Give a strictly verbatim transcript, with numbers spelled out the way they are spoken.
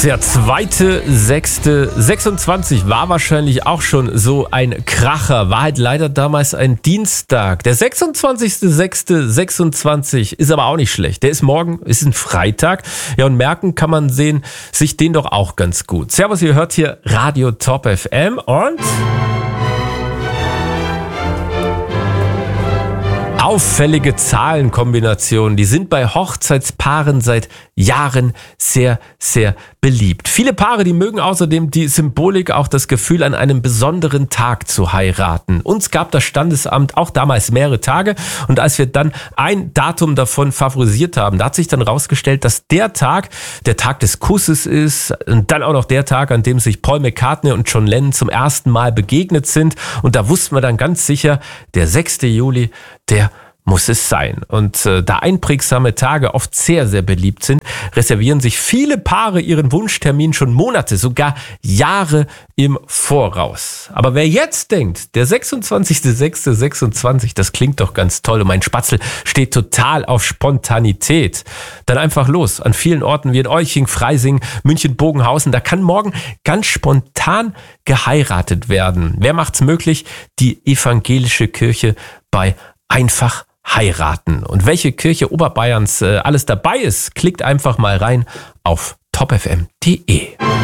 Der zweite sechste sechsundzwanzig war wahrscheinlich auch schon so ein Kracher. War halt leider damals ein Dienstag. Der sechsundzwanzigste sechste sechsundzwanzig ist aber auch nicht schlecht. Der ist morgen, ist ein Freitag. Ja, und merken kann man sehen, sich den doch auch ganz gut. Servus, ihr hört hier Radio Top F M und... auffällige Zahlenkombinationen, die sind bei Hochzeitspaaren seit Jahren sehr, sehr beliebt. Viele Paare, die mögen außerdem die Symbolik, auch das Gefühl, an einem besonderen Tag zu heiraten. Uns gab das Standesamt auch damals mehrere Tage und als wir dann ein Datum davon favorisiert haben, da hat sich dann rausgestellt, dass der Tag der Tag des Kusses ist und dann auch noch der Tag, an dem sich Paul McCartney und John Lennon zum ersten Mal begegnet sind. Und da wussten wir dann ganz sicher, der sechste Juli, der muss es sein. Und äh, da einprägsame Tage oft sehr, sehr beliebt sind, reservieren sich viele Paare ihren Wunschtermin schon Monate, sogar Jahre im Voraus. Aber wer jetzt denkt, der sechsundzwanzigste sechste sechsundzwanzig, das klingt doch ganz toll und mein Spatzel steht total auf Spontanität, dann einfach los. An vielen Orten wie in Euching, Freising, München, Bogenhausen, da kann morgen ganz spontan geheiratet werden. Wer macht's möglich? Die evangelische Kirche bei Einfach heiraten. Und welche Kirche Oberbayerns äh, alles dabei ist, klickt einfach mal rein auf top f m punkt d e.